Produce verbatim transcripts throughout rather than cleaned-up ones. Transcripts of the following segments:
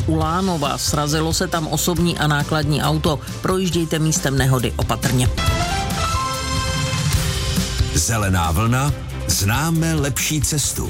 u Lánova. Srazilo se tam osobní a nákladní auto. Projíždějte místem nehody opatrně. Zelená vlna, známe lepší cestu.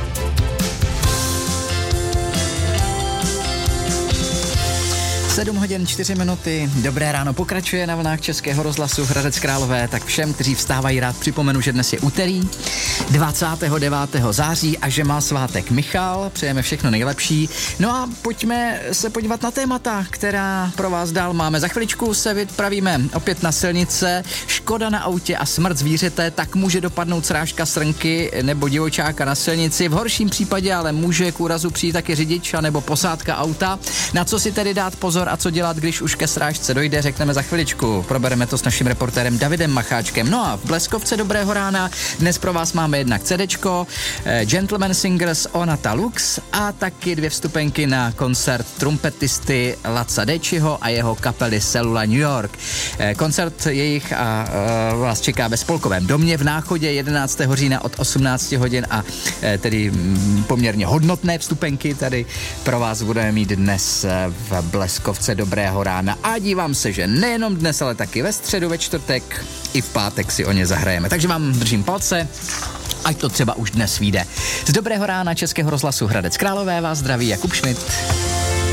sedm hodin čtyři minuty, dobré ráno pokračuje na vlnách Českého rozhlasu Hradec Králové, tak všem, kteří vstávají, rád připomenu, že dnes je úterý dvacátého devátého září a že má svátek Michal, přejeme všechno nejlepší. No a pojďme se podívat na témata, která pro vás dál máme. Za chviličku se vypravíme opět na silnice, škoda na autě a smrt zvířete, tak může dopadnout srážka srnky nebo divočáka na silnici, v horším případě ale může k úrazu přijít taky řidič nebo posádka auta. Na co si tedy dát pozor a co dělat, když už ke srážce dojde, řekneme za chviličku. Probereme to s naším reportérem Davidem Macháčkem. No a v Bleskovce dobrého rána dnes pro vás máme jednak CDčko, eh, Gentleman Singers Onata Lux a taky dvě vstupenky na koncert trumpetisty Laca Dečiho a jeho kapely Cellula New York. Eh, koncert jejich a eh, vás čeká ve Spolkovém domě v Náchodě jedenáctého října od osmnácti hodin a eh, tedy mm, poměrně hodnotné vstupenky tady pro vás budeme mít dnes eh, v Bleskovce dobrého rána a dívám se, že nejenom dnes, ale taky ve středu, ve čtvrtek i v pátek si o ně zahrajeme. Takže vám držím palce, ať to třeba už dnes vyjde. Z dobrého rána Českého rozhlasu Hradec Králové vás zdraví Jakub Šmit.